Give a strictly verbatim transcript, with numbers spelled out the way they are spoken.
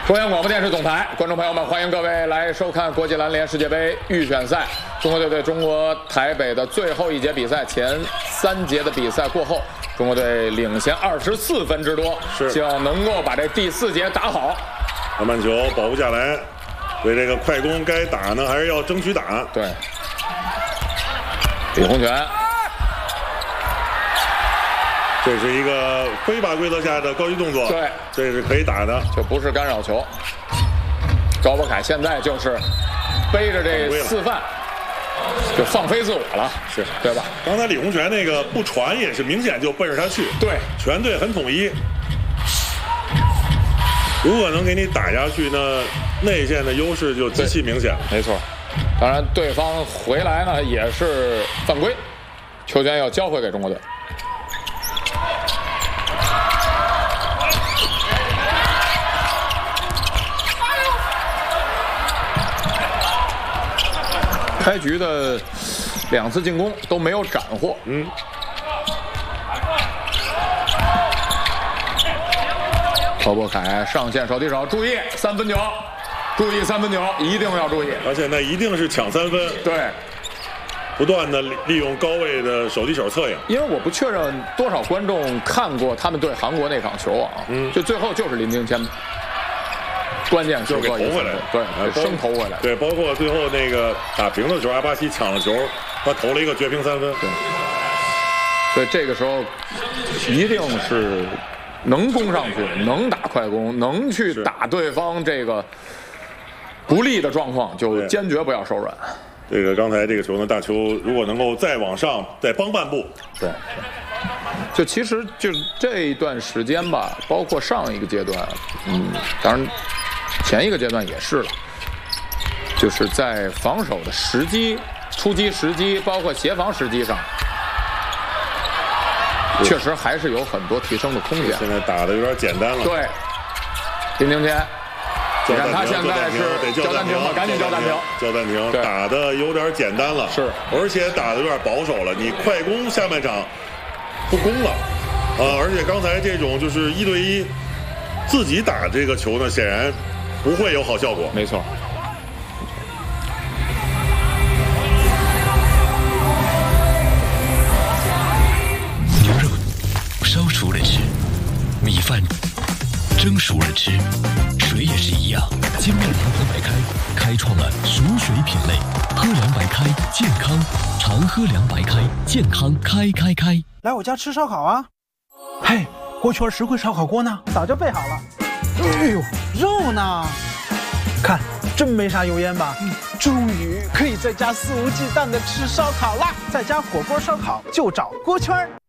中央广播电视总台，观众朋友们，欢迎各位来收看国际篮联世界杯预选赛。中国队对中国台北的最后一节比赛，前三节的比赛过后，中国队领先二十四分之多， 是希望能够把这第四节打好。 篮板球保不下来，对这个快攻该打呢，还是要争取打。 对，李洪权。 这是一个非法规则下的高级动作， 对， 这是可以打的， 就不是干扰球。高博凯现在就是背着这四犯，就放飞自我了， 是对吧？ 刚才李洪权那个不传也是明显就奔着他去， 对， 全队很统一。如果能给你打下去呢，内线的优势就极其明显了。 没错，当然对方回来呢也是犯规，球权要交回给中国队。 开局的两次进攻都没有斩获，嗯。高博凯上线手递手，注意三分球，注意三分球，一定要注意。 而且那一定是抢三分， 对， 不断的利用高位的手递手策应。 因为我不确认多少观众看过他们对韩国那场球啊，嗯，就最后就是林丁谦。 关键时刻投回来， 对，生投回来， 对，包括最后那个打平的时候，阿巴西抢了球，他投了一个绝平三分， 对，所以这个时候一定是能攻上去，能打快攻，能去打对方这个不利的状况，就坚决不要手软。 这个刚才这个球呢，大球如果能够再往上再帮半步， 对。 就其实就这一段时间吧，包括上一个阶段，嗯，当然前一个阶段也是了，就是在防守的时机、出击时机，包括协防时机上，确实还是有很多提升的空间。 现在打的有点简单了。 对，林丁谦，你看他现在是叫暂停吧，赶紧叫暂停， 叫暂停，打的有点简单了， 是， 而且打的有点保守了。你快攻下半场。 不攻了，啊！而且刚才这种就是一对一自己打这个球呢，显然不会有好效果。 没错。 牛肉烧熟了吃，米饭蒸熟了吃，水也是一样。精酿长河白开开创了熟水品类，喝凉白开，健康。常喝凉白开，健康开开开。 来我家吃烧烤啊！嘿，锅圈实惠烧烤锅呢？早就备好了。哎呦，肉呢？看，真没啥油烟吧？嗯，终于可以在家肆无忌惮的吃烧烤啦！在家火锅烧烤就找锅圈。